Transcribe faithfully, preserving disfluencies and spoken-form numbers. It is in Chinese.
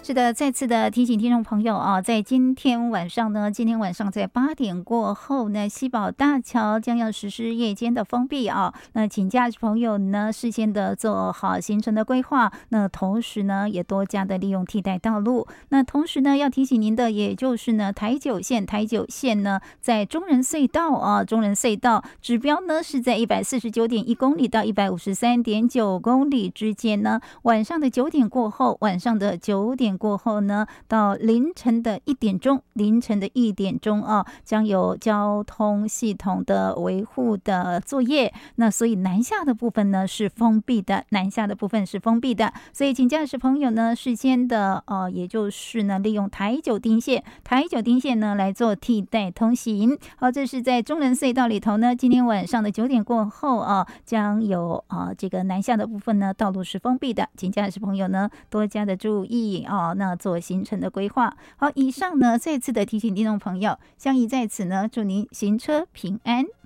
是的，再次的提醒听众朋友啊，在今天晚上呢，今天晚上在八点过后呢，西宝大桥将要实施夜间的封闭啊。那请驾驶朋友呢，事先的做好行程的规划，那同时呢，也多加的利用替代道路。那同时呢，要提醒您的，也就是呢，台九线，台九线呢，在中人隧道啊，中人隧道指标呢是在一百四十九点一公里到一百五十三点九公里之间呢，晚上的九点过后，晚上的九点过后呢，到凌晨的一点钟，凌晨的一点钟啊，将有交通系统的维护的作业。那所以南下的部分呢是封闭的，南下的部分是封闭的。所以请驾驶朋友呢，事先的呃，也就是呢，利用台九丁线，台九丁线呢来做替代通行。好，这是在中人隧道里头呢，今天晚上的九点过后啊，将有啊这个南下的部分呢，道路是封闭的，请驾驶朋友呢多加的注意啊。那做行程的规划。好，以上呢再次的提醒听众朋友，相宜在此呢，祝您行车平安。